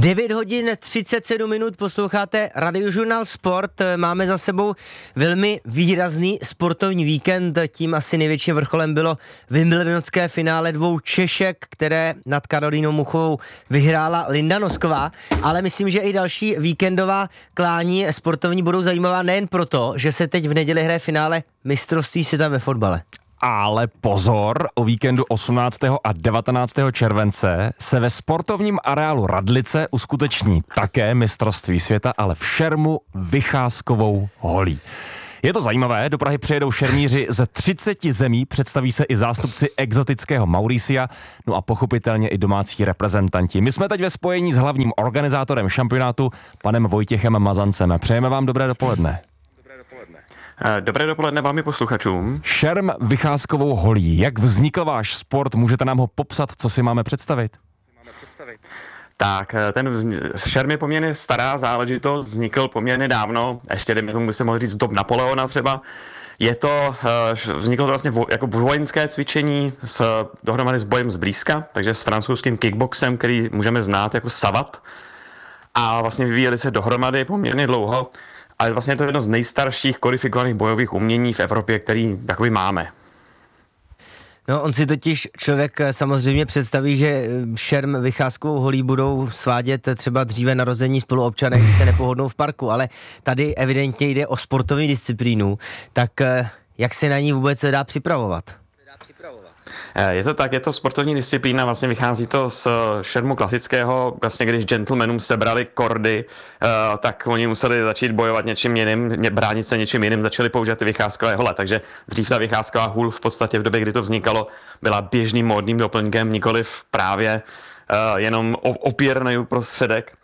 9 hodin 37 minut, posloucháte Radiožurnál Sport. Máme za sebou velmi výrazný sportovní víkend, tím asi největším vrcholem bylo wimbledonské finále dvou Češek, které nad Karolínou Muchovou vyhrála Linda Nosková, ale myslím, že i další víkendová klání sportovní budou zajímavá nejen proto, že se teď v neděli hraje finále mistrovství světa ve fotbale. Ale pozor, o víkendu 18. a 19. července se ve sportovním areálu Radlice uskuteční také mistrovství světa, ale v šermu Vycházkovou holí. Je to zajímavé, do Prahy přijedou šermíři ze 30 zemí, představí se i zástupci exotického Maurisia, no a pochopitelně i domácí reprezentanti. My jsme teď ve spojení s hlavním organizátorem šampionátu, panem Vojtěchem Mazancem. Přejeme vám dobré dopoledne. Dobré dopoledne vám i posluchačům. Šerm Vycházkovou holí. Jak vznikl váš sport? Můžete nám ho popsat, co si máme představit? Tak, ten šerm je poměrně stará záležitost, vznikl poměrně dávno, ještě dejme tomu by se mohl říct z dob Napoleona třeba. Vzniklo to vlastně jako vojenské cvičení dohromady s bojem zblízka, takže s francouzským kickboxem, který můžeme znát jako savat. A vlastně vyvíjeli se dohromady poměrně dlouho. Ale vlastně je to jedno z nejstarších kodifikovaných bojových umění v Evropě, který takový máme. No, on si totiž člověk samozřejmě představí, že šerm Vycházkovou holí budou svádět třeba dříve narození spoluobčané, když se nepohodnou v parku, ale tady evidentně jde o sportovní disciplínu, tak jak se na ní vůbec dá připravovat? Je to tak, je to sportovní disciplína, vlastně vychází to z šermu klasického, vlastně když gentlemanům sebrali kordy, tak oni museli začít bojovat něčím jiným, bránit se něčím jiným, začali používat ty vycházkové hole, takže dřív ta vycházková hůl v podstatě v době, kdy to vznikalo, byla běžným módním doplňkem, nikoliv právě jenom opěrný prostředek,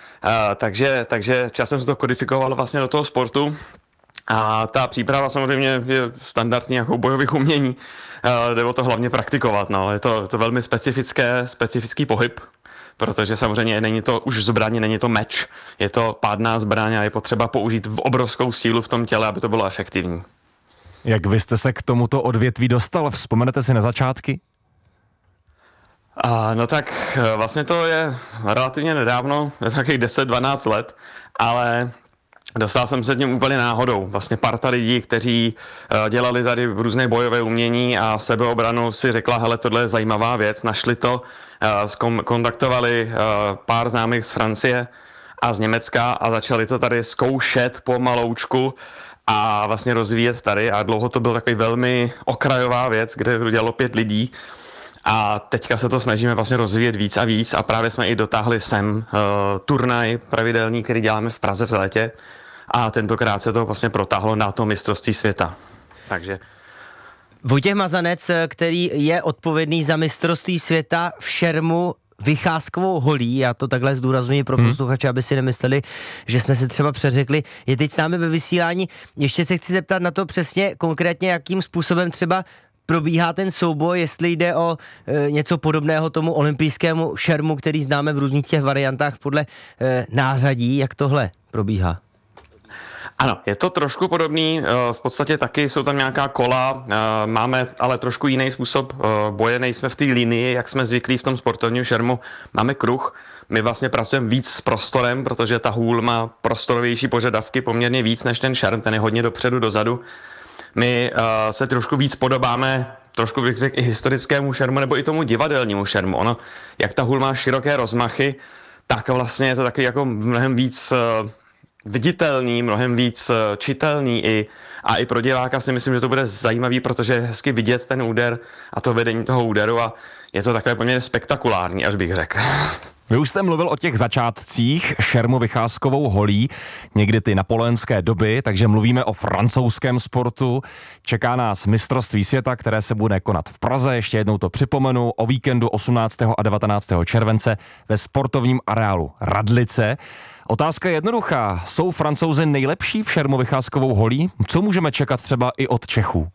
takže časem se to kodifikovalo vlastně do toho sportu. A ta příprava samozřejmě je standardní jako bojových umění, jde o to hlavně praktikovat, no. Je to velmi specifický pohyb, protože samozřejmě není to už zbraň, není to meč, je to pádná zbraň a je potřeba použít obrovskou sílu v tom těle, aby to bylo efektivní. Jak vy jste se k tomuto odvětví dostal? Vzpomenete si na začátky? No tak vlastně to je relativně nedávno, je to takových 10-12 let, ale dostal jsem se tím úplně náhodou. Vlastně parta lidí, kteří dělali tady různé bojové umění a sebeobranu si řekla, hele, tohle je zajímavá věc, našli to, kontaktovali pár známých z Francie a z Německa a začali to tady zkoušet pomaloučku a vlastně rozvíjet tady a dlouho to byl takový velmi okrajová věc, kde to dělalo 5 lidí. A teďka se to snažíme vlastně rozvíjet víc a víc a právě jsme i dotáhli sem turnaj pravidelný, který děláme v Praze v létě a tentokrát se to vlastně protáhlo na to mistrovství světa. Takže Vojtěch Mazanec, který je odpovědný za mistrovství světa v šermu Vycházkovou holí, já to takhle zdůraznuju pro posluchače, aby si nemysleli, že jsme se třeba přeřekli, je teď s námi ve vysílání. Ještě se chci zeptat na to přesně konkrétně, jakým způsobem třeba probíhá ten souboj, jestli jde o něco podobného tomu olympijskému šermu, který známe v různých těch variantách podle nářadí, jak tohle probíhá? Ano, je to trošku podobný, v podstatě taky jsou tam nějaká kola, máme ale trošku jiný způsob boje, nejsme v té linii, jak jsme zvyklí v tom sportovním šermu, máme kruh, my vlastně pracujeme víc s prostorem, protože ta hůl má prostorovější požadavky poměrně víc než ten šerm, ten je hodně dopředu, dozadu. My se trošku víc podobáme, trošku bych řekl i historickému šermu, nebo i tomu divadelnímu šermu. Ono, jak ta hůl má široké rozmachy, tak vlastně je to taky jako mnohem víc viditelný, mnohem víc čitelný a i pro diváka si myslím, že to bude zajímavý, protože je hezky vidět ten úder a to vedení toho úderu a je to takové poměrně spektakulární, až bych řekl. Vy už jste mluvil o těch začátcích šermu Vycházkovou holí, někdy ty napoleonské doby, takže mluvíme o francouzském sportu. Čeká nás mistrovství světa, které se bude konat v Praze, ještě jednou to připomenu, o víkendu 18. a 19. července ve sportovním areálu Radlice. Otázka je jednoduchá, jsou Francouzi nejlepší v šermu Vycházkovou holí? Co můžeme čekat třeba i od Čechů?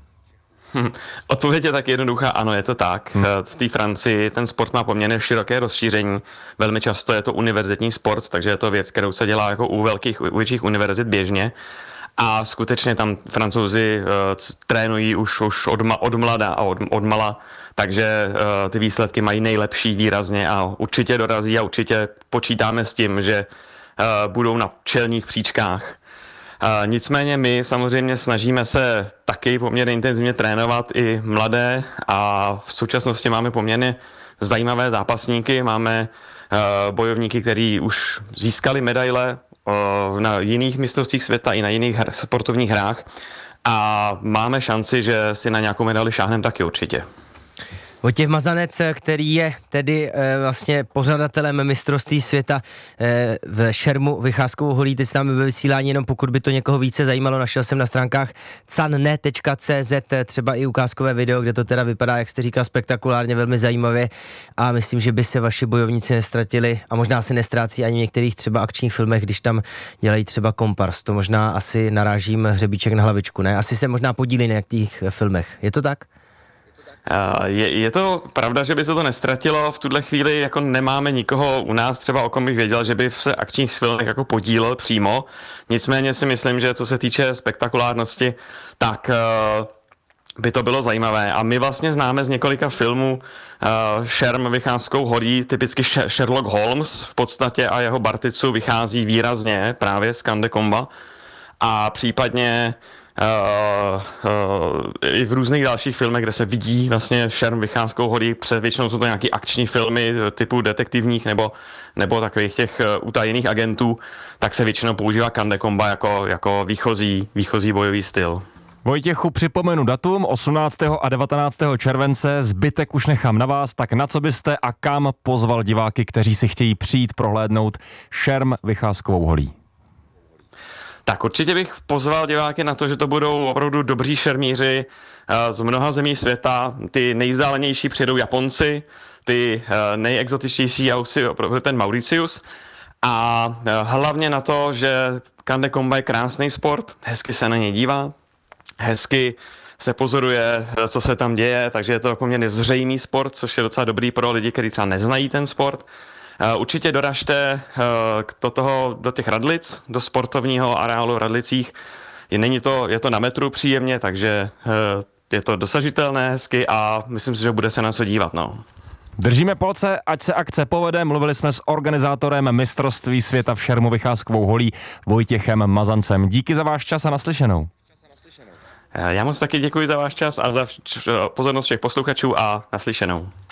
Odpověď je tak jednoduchá, ano, je to tak. V té Francii ten sport má poměrně široké rozšíření. Velmi často je to univerzitní sport, takže je to věc, kterou se dělá jako u větších univerzit běžně. a skutečně tam Francouzi trénují už od mlada a od mala, takže ty výsledky mají nejlepší výrazně a určitě dorazí a určitě počítáme s tím, že budou na čelních příčkách. Nicméně my samozřejmě snažíme se taky poměrně intenzivně trénovat i mladé a v současnosti máme poměrně zajímavé zápasníky, máme bojovníky, kteří už získali medaile na jiných mistrovstvích světa i na jiných sportovních hrách a máme šanci, že si na nějakou medaili šáhneme taky určitě. Vojtěch Mazanec, který je tedy vlastně pořadatelem mistrovství světa v šermu Vycházkovou holí, teď s námi ve vysílání, jenom pokud by to někoho více zajímalo, našel jsem na stránkách canne.cz třeba i ukázkové video, kde to teda vypadá, jak jste říkal, spektakulárně, velmi zajímavě a myslím, že by se vaši bojovníci nestratili a možná se nestrácí ani v některých třeba akčních filmech, když tam dělají třeba kompars. To možná asi narážím hřebíček na hlavičku, ne? Asi se možná podílí na nějakých filmech. Je to tak? Je to pravda, že by se to nestratilo. V tuhle chvíli jako nemáme nikoho u nás, třeba o kom bych věděl, že by se akčních filmech jako podílel přímo. Nicméně si myslím, že co se týče spektakulárnosti, tak by to bylo zajímavé. A my vlastně známe z několika filmů šerm Vycházkovou holí, typicky Sherlock Holmes v podstatě a jeho Barticu vychází výrazně právě z Cannes de Combat. A případně i v různých dalších filmech, kde se vidí vlastně šerm Vycházkovou holí, většinou jsou to nějaké akční filmy typu detektivních nebo takových těch utajených agentů, tak se většinou používá Cannes de Combat jako výchozí bojový styl. Vojtěchu, připomenu datum 18. a 19. července, zbytek už nechám na vás, tak na co byste a kam pozval diváky, kteří si chtějí přijít prohlédnout šerm Vycházkovou holí? Tak určitě bych pozval diváky na to, že to budou opravdu dobří šermíři z mnoha zemí světa. Ty nejvzdálenější přijedou Japonci, ty nejexotičtější ten Mauritius. A hlavně na to, že Cannes de Combat je krásný sport, hezky se na něj dívá, hezky se pozoruje, co se tam děje, takže je to poměrně zřejmý sport, což je docela dobrý pro lidi, kteří třeba neznají ten sport. Určitě doražte do těch Radlic, do sportovního areálu v Radlicích. Je to na metru příjemně, takže je to dosažitelné hezky a myslím si, že bude se na co dívat. No. Držíme palce, ať se akce povede. Mluvili jsme s organizátorem mistrovství světa v šermu Vycházkovou holí Vojtěchem Mazancem. Díky za váš čas a naslyšenou. Já moc taky děkuji za váš čas a za pozornost všech posluchačů a naslyšenou.